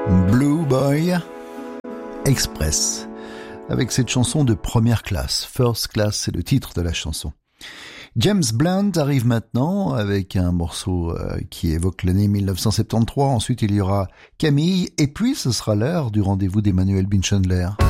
Blue Boy Express, avec cette chanson de première classe. First Class, c'est le titre de la chanson. James Blunt arrive maintenant avec un morceau qui évoque l'année 1973. Ensuite, il y aura Camille. Et puis, ce sera l'heure du rendez-vous d'Emmanuel Binchandler.